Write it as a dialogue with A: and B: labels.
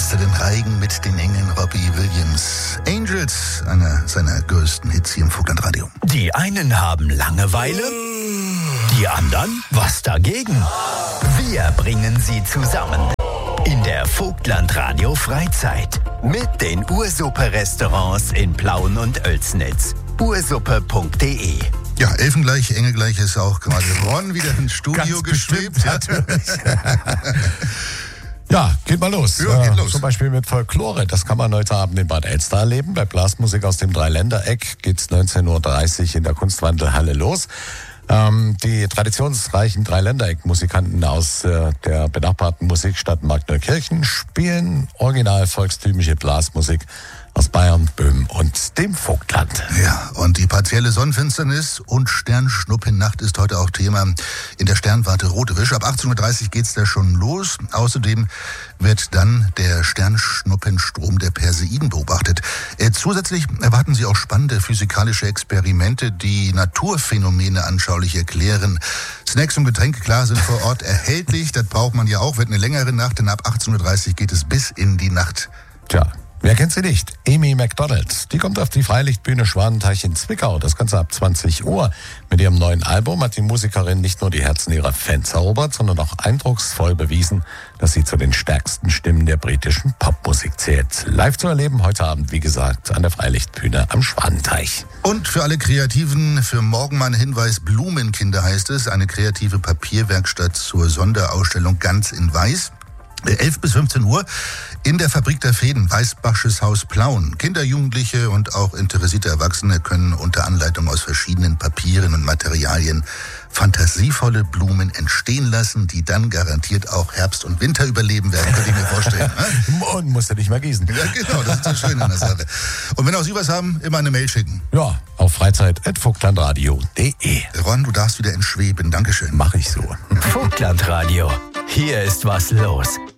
A: begeistert den Reigen mit den Engeln Robbie Williams. Angels, einer seiner größten Hits hier im Vogtlandradio.
B: Die einen haben Langeweile, die anderen was dagegen. Wir bringen sie zusammen in der Vogtlandradio Freizeit mit den Ursuppe-Restaurants in Plauen und Oelsnitz. ursuppe.de.
A: Ja, Elfengleich, Engelgleich ist auch gerade Ron wieder ins Studio geschwebt.
C: Ja, geht mal los.
A: Ja, geht los.
C: Zum Beispiel mit Folklore. Das kann man heute Abend in Bad Elster erleben. Bei Blasmusik aus dem Dreiländereck geht's 19.30 Uhr in der Kunstwandelhalle los. Die traditionsreichen Dreiländereck-Musikanten aus der benachbarten Musikstadt Markneukirchen spielen original volkstümliche Blasmusik aus Bayern, Böhmen und dem Vogtland.
A: Ja, und die partielle Sonnenfinsternis und Sternschnuppennacht ist heute auch Thema in der Sternwarte Rote Wisch. Ab 18.30 Uhr geht's da schon los. Außerdem wird dann der Sternschnuppenstrom der Perseiden beobachtet. Zusätzlich erwarten Sie auch spannende physikalische Experimente, die Naturphänomene anschaulich erklären. Snacks und Getränke, klar, sind vor Ort erhältlich. Das braucht man ja auch. Wird eine längere Nacht, denn ab 18.30 Uhr geht es bis in die Nacht.
C: Tja. Wer kennt sie nicht? Amy Macdonald. Die kommt auf die Freilichtbühne Schwanenteich in Zwickau. Das Ganze ab 20 Uhr. Mit ihrem neuen Album hat die Musikerin nicht nur die Herzen ihrer Fans erobert, sondern auch eindrucksvoll bewiesen, dass sie zu den stärksten Stimmen der britischen Popmusik zählt. Live zu erleben heute Abend, wie gesagt, an der Freilichtbühne am Schwanenteich.
A: Und für alle Kreativen, für morgen mal ein Hinweis, Blumenkinder heißt es, eine kreative Papierwerkstatt zur Sonderausstellung Ganz in Weiß. 11 bis 15 Uhr in der Fabrik der Fäden, Weißbachsches Haus Plauen. Kinder, Jugendliche und auch interessierte Erwachsene können unter Anleitung aus verschiedenen Papieren und Materialien fantasievolle Blumen entstehen lassen, die dann garantiert auch Herbst und Winter überleben werden, könnte ich mir vorstellen.
C: Und musst du nicht mehr gießen.
A: Ja, genau, das ist so schön an der Sache. Und wenn auch Sie was haben, immer eine Mail schicken.
C: Ja, auf freizeit@vogtlandradio.de.
A: Ron, du darfst wieder entschweben. Dankeschön.
C: Mach ich so.
B: Vogtlandradio. Hier ist was los.